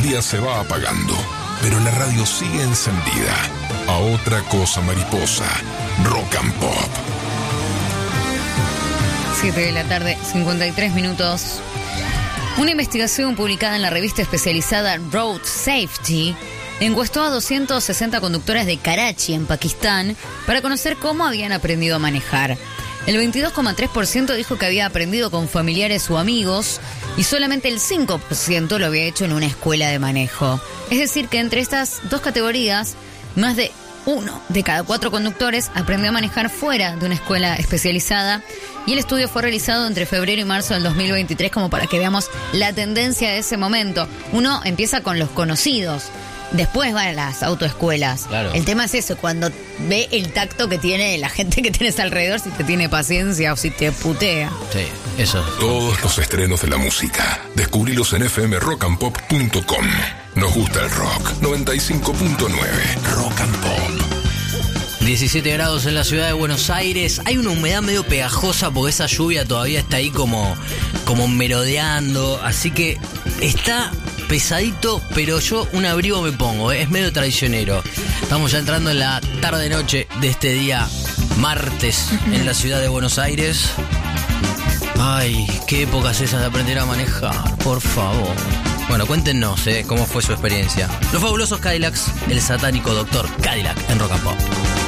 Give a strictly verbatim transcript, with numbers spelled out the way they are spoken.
día se va apagando, pero la radio sigue encendida. A otra cosa mariposa, Rock and Pop. siete de la tarde, cincuenta y tres minutos. Una investigación publicada en la revista especializada Road Safety encuestó a doscientos sesenta conductores de Karachi, en Pakistán, para conocer cómo habían aprendido a manejar. El veintidós coma tres por ciento dijo que había aprendido con familiares o amigos y solamente el cinco por ciento lo había hecho en una escuela de manejo. Es decir, que entre estas dos categorías, más de uno de cada cuatro conductores aprendió a manejar fuera de una escuela especializada, y el estudio fue realizado entre febrero y marzo del dos mil veintitrés, como para que veamos la tendencia de ese momento. Uno empieza con los conocidos, después va a las autoescuelas. Claro. El tema es eso, cuando ve el tacto que tiene la gente que tienes alrededor, si te tiene paciencia o si te putea. Sí, eso. Todos los estrenos de la música, descubrilos en f m rock and pop punto com. Nos gusta el rock. noventa y cinco punto nueve Rock and Pop. diecisiete grados en la ciudad de Buenos Aires. Hay una humedad medio pegajosa porque esa lluvia todavía está ahí como, como merodeando. Así que está pesadito, pero yo un abrigo me pongo, ¿eh? Es medio traicionero. Estamos ya entrando en la tarde-noche de este día martes en la ciudad de Buenos Aires. Ay, qué épocas esas de aprender a manejar, por favor. Bueno, cuéntenos, ¿eh? Cómo fue su experiencia. Los fabulosos Cadillacs, el satánico doctor Cadillac en Rock and Pop.